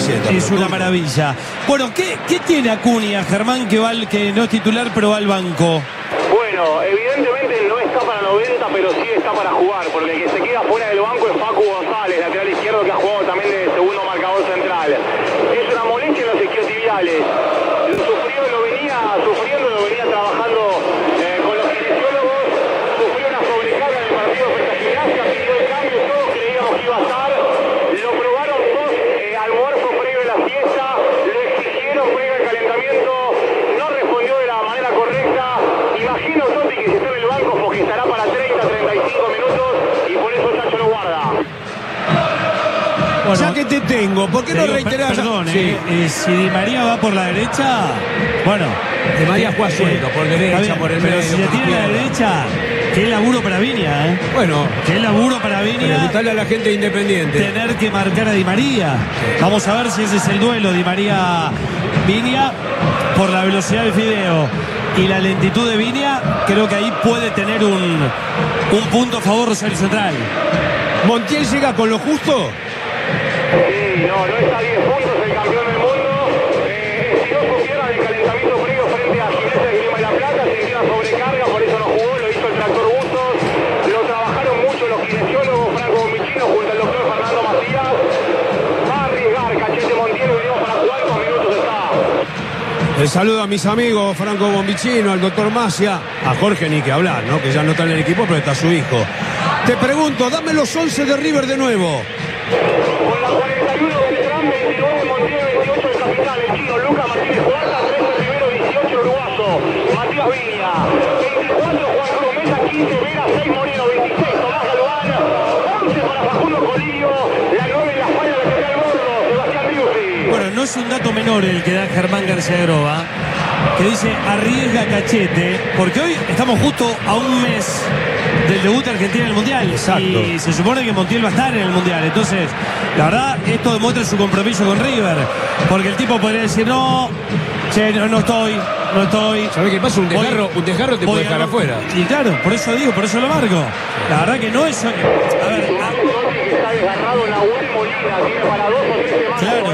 camiseta. Es una maravilla. Bueno, ¿qué tiene Acuña, Germán, que no es titular pero va al banco? Bueno, evidentemente no está para 90, pero sí está para jugar, porque el que se queda fuera del banco es Facu González, lateral izquierdo, que ha jugado también de segundo marcador central. Es una molestia en los isquiotibiales. Lo venía sufriendo, lo venía trabajando con los kinesiólogos. Sufrió una sobrecarga en el partido frente a Gimnasia, pidió el cambio, todos creíamos que iba a estar. Lo probaron dos almuerzo previo a la siesta, lo exigieron previo al calentamiento, no respondió de la manera correcta. Imagino, Toti, que si está en el banco porque estará para 30-35 minutos y por eso Chacho lo guarda. Bueno, ya que te tengo, ¿por qué no reiterás? Perdón, sí. Si Di María va por la derecha, bueno. Di María juega suelto, por derecha, bien, por el pero medio. si se tiene la derecha, qué laburo para Viña, ¿eh? Bueno, qué laburo para Viña. preguntarle a la gente independiente. Tener que marcar a Di María. Vamos a ver si ese es el duelo, Di María-Viña, por la velocidad de Fideo y la lentitud de Viña. Creo que ahí puede tener un punto a favor Rosario Central. ¿Montiel llega con lo justo? Sí, no está a 10 puntos el campeón del mundo. Si no supiera del calentamiento previo frente a Gimnasia de Grima y La Plata, sintió una sobrecarga, por eso no jugó, lo hizo el Tractor Bustos. Lo trabajaron mucho los kinesiólogos, Franco Bombicino junto al doctor Fernando Macías. Va a arriesgar Cachete Montiel, venimos para cuántos minutos está. El saludo a mis amigos, Franco Bombicino, al doctor Macia, a Jorge ni que hablar, ¿no? Que ya no está en el equipo, pero está su hijo. Te pregunto, dame los 11 de River de nuevo. Con la 41 Beltrán, 29 Montiel, 28 el capitán, el chino Lucas Martínez Cuarta, 13 Rivero, 18 uruguayo, Matías Viña, 24 Juan Cruz Mesa, 15 Vera, 6 Moreno, 26 Tomás Galván, 11 para Facundo Colillo, la 9 en la falla de Central Gordo, Sebastián Riusi. Bueno, no es un dato menor el que da Germán García Groba, que dice arriesga Cachete, porque hoy estamos justo a un mes del debut de Argentina en el Mundial. Exacto. Y se supone que Montiel va a estar en el Mundial. Entonces, la verdad, esto demuestra su compromiso con River. Porque el tipo podría decir, no estoy. ¿Sabés qué pasa? Un desgarro te puede dejar afuera. Y claro, por eso lo marco. La verdad que no es... A ver... Que está desgarrado Nahuel Molina, tiene para 2 o 3 semanas. Claro.